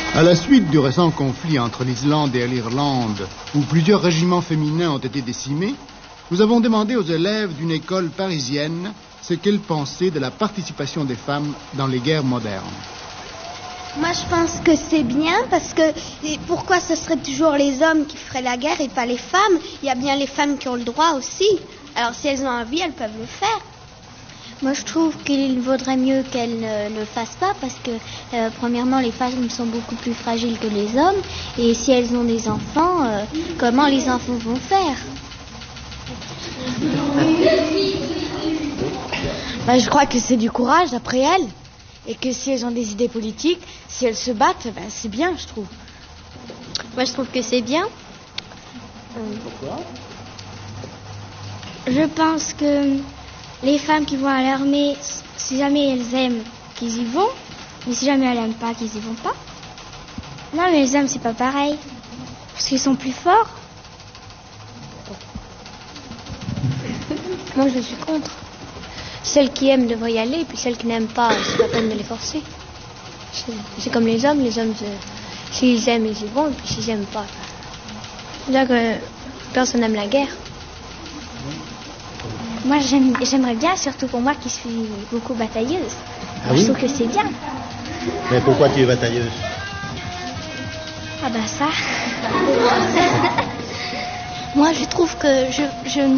À la suite du récent conflit entre l'Islande et l'Irlande, où plusieurs régiments féminins ont été décimés, nous avons demandé aux élèves d'une école parisienne ce qu'elles pensaient de la participation des femmes dans les guerres modernes. Moi, je pense que c'est bien parce que pourquoi ce serait toujours les hommes qui feraient la guerre et pas les femmes? Il y a bien les femmes qui ont le droit aussi. Alors, si elles ont envie, elles peuvent le faire. Moi, je trouve qu'il vaudrait mieux qu'elles ne le fassent pas parce que, premièrement, les femmes sont beaucoup plus fragiles que les hommes. Et si elles ont des enfants, comment les enfants vont faire? Je crois que c'est du courage après elles. Et que si elles ont des idées politiques, si elles se battent, c'est bien, je trouve. Moi, je trouve que c'est bien. Pourquoi? Je pense que les femmes qui vont à l'armée, si jamais elles aiment, qu'ils y vont. Mais si jamais elles n'aiment pas, qu'ils y vont pas. Non, mais les hommes, c'est pas pareil. Parce qu'ils sont plus forts. Moi, je suis contre. Celles qui aiment devraient y aller, puis celles qui n'aiment pas, c'est pas peine de les forcer. C'est comme les hommes, s'ils aiment, ils y vont, et puis s'ils n'aiment pas. C'est-à-dire que personne n'aime la guerre. Moi, j'aimerais bien, surtout pour moi qui suis beaucoup batailleuse. Ah oui? Je trouve que c'est bien. Mais pourquoi tu es batailleuse? Ah ça. Moi, je trouve que je ne